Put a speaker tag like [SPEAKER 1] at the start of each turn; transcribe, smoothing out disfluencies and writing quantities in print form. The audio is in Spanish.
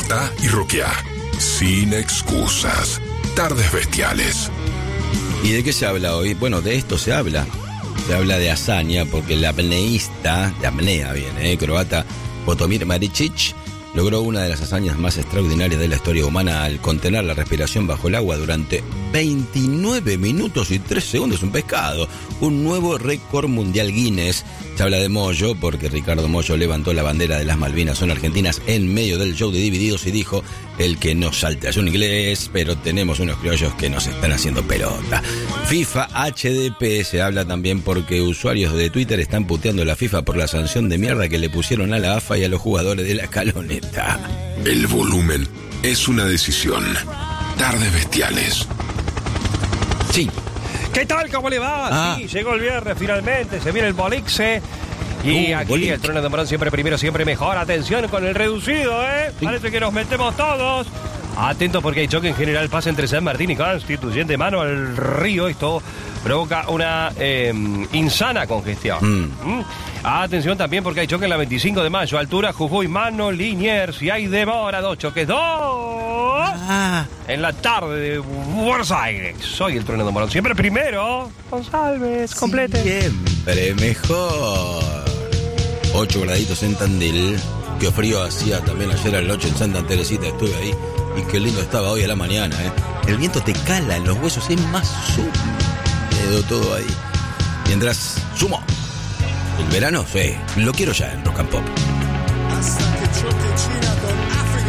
[SPEAKER 1] Despertá y roqueá. Sin excusas. Tardes Bestiales.
[SPEAKER 2] ¿Y de qué se habla hoy? Bueno, de esto se habla. Se habla de hazaña porque el apneísta, de apnea viene, croata Botomir Maričić, logró una de las hazañas más extraordinarias de la historia humana al contener la respiración bajo el agua durante 29 minutos y 3 segundos. Un pescado. Un nuevo récord mundial Guinness. Se habla de Moyo porque Ricardo Moyo levantó la bandera de las Malvinas son argentinas en medio del show de Divididos y dijo: el que no salte es un inglés, pero tenemos unos criollos que nos están haciendo pelota. FIFA HDP se habla también porque usuarios de Twitter están puteando a la FIFA por la sanción de mierda que le pusieron a la AFA y a los jugadores de la Escaloneta.
[SPEAKER 1] El volumen es una decisión. Tardes Bestiales.
[SPEAKER 2] Sí.
[SPEAKER 3] ¿Qué tal? ¿Cómo le va? Sí, llegó el viernes finalmente, se viene el boliche. Y aquí boliche. El Trueno de Morón siempre primero, siempre mejor. Atención con el reducido, ¿eh? Parece que nos metemos todos. Atentos porque hay choque en General Paz entre San Martín y Constituyente. Mano al río. Esto provoca una insana congestión. Atención también porque hay choque en la 25 de mayo. Altura Jujuy, Mano, Liniers. Y hay demora, 2 choques. 2 en la tarde de Buenos Aires. Soy el Trueno de Morón. Siempre primero. González, complete.
[SPEAKER 2] Siempre mejor. 8 graditos en Tandil. Qué frío hacía también ayer a la noche en Santa Teresita. Estuve ahí. Y qué lindo estaba hoy a la mañana, ¿eh? El viento te cala en los huesos. Es más húmedo todo ahí. Mientras sumo. El verano, sí. Lo quiero ya en Rock and Pop.
[SPEAKER 4] Hasta que choque China con África.